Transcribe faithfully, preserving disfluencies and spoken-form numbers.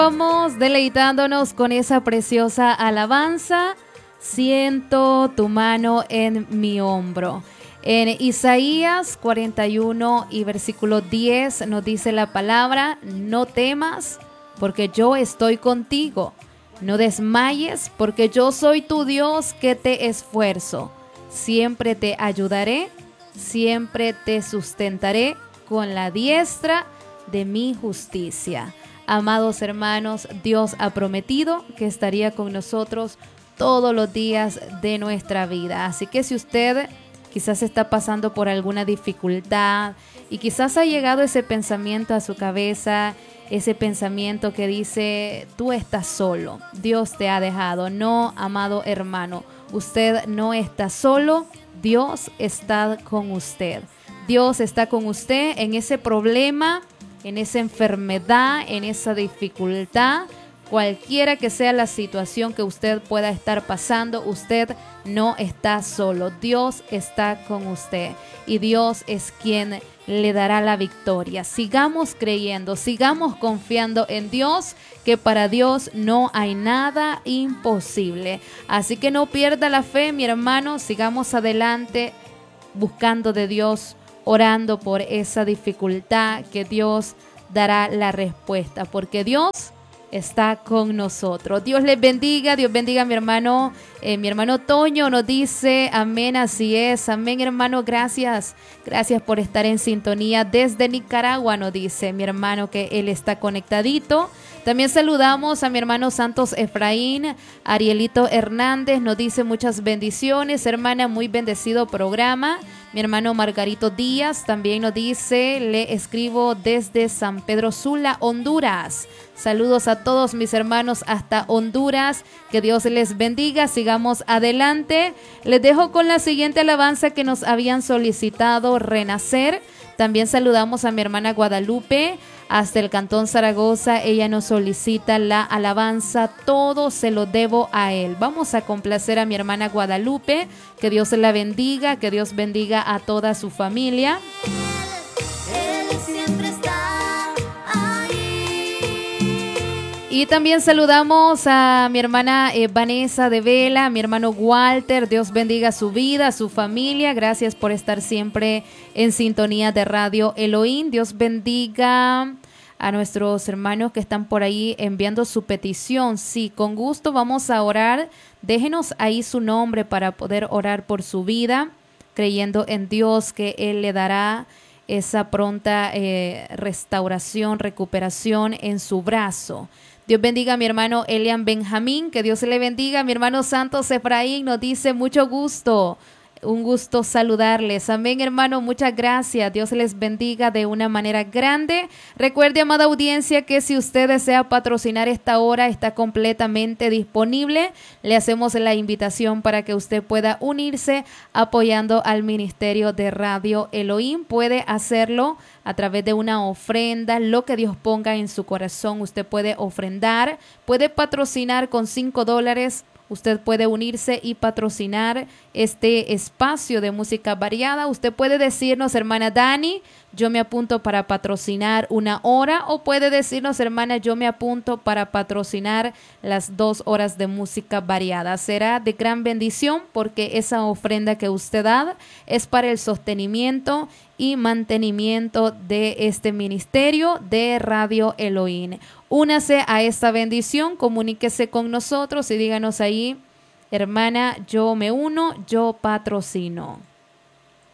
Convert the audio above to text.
Vamos deleitándonos con esa preciosa alabanza. Siento tu mano en mi hombro. En Isaías cuarenta y uno y versículo diez nos dice la palabra: no temas, porque yo estoy contigo. No desmayes, porque yo soy tu Dios que te esfuerzo. Siempre te ayudaré, siempre te sustentaré con la diestra de mi justicia. Amados hermanos, Dios ha prometido que estaría con nosotros todos los días de nuestra vida. Así que si usted quizás está pasando por alguna dificultad y quizás ha llegado ese pensamiento a su cabeza, ese pensamiento que dice: tú estás solo, Dios te ha dejado. No, amado hermano, usted no está solo, Dios está con usted. Dios está con usted en ese problema, en esa enfermedad, en esa dificultad. Cualquiera que sea la situación que usted pueda estar pasando, usted no está solo. Dios está con usted y Dios es quien le dará la victoria. Sigamos creyendo, sigamos confiando en Dios, que para Dios no hay nada imposible. Así que no pierda la fe, mi hermano, sigamos adelante buscando de Dios, orando por esa dificultad, que Dios dará la respuesta, porque Dios está con nosotros. Dios les bendiga, Dios bendiga a mi hermano, eh, mi hermano Toño nos dice amén, así es, amén hermano, gracias, gracias por estar en sintonía desde Nicaragua, nos dice mi hermano que él está conectadito. También saludamos a mi hermano Santos Efraín, Arielito Hernández nos dice muchas bendiciones, hermana, muy bendecido programa. Mi hermano Margarito Díaz también nos dice: le escribo desde San Pedro Sula, Honduras. Saludos a todos mis hermanos hasta Honduras. Que Dios les bendiga. Sigamos adelante. Les dejo con la siguiente alabanza que nos habían solicitado: Renacer. También saludamos a mi hermana Guadalupe hasta el Cantón Zaragoza. Ella nos solicita la alabanza Todo se lo debo a Él. Vamos a complacer a mi hermana Guadalupe. Que Dios la bendiga, que Dios bendiga a toda su familia. Él, él siempre está ahí. Y también saludamos a mi hermana eh, Vanessa de Vela, a mi hermano Walter. Dios bendiga su vida, su familia. Gracias por estar siempre en sintonía de Radio Elohim. Dios bendiga a nuestros hermanos que están por ahí enviando su petición. Sí, con gusto vamos a orar. Déjenos ahí su nombre para poder orar por su vida, creyendo en Dios que Él le dará esa pronta eh, restauración, recuperación en su brazo. Dios bendiga a mi hermano Elian Benjamín, que Dios le bendiga. Mi hermano Santos Efraín nos dice: mucho gusto. Un gusto saludarles. Amén, hermano. Muchas gracias. Dios les bendiga de una manera grande. Recuerde, amada audiencia, que si usted desea patrocinar esta hora, está completamente disponible. Le hacemos la invitación para que usted pueda unirse apoyando al ministerio de Radio Elohim. Puede hacerlo a través de una ofrenda, lo que Dios ponga en su corazón. Usted puede ofrendar, puede patrocinar con cinco dólares. Usted puede unirse y patrocinar este espacio de música variada. Usted puede decirnos: hermana Dani, yo me apunto para patrocinar una hora, o puede decirnos: hermana, yo me apunto para patrocinar las dos horas de música variada. Será de gran bendición, porque esa ofrenda que usted da es para el sostenimiento y mantenimiento de este ministerio de Radio Elohim. Únase a esta bendición, comuníquese con nosotros y díganos ahí: hermana, yo me uno, yo patrocino.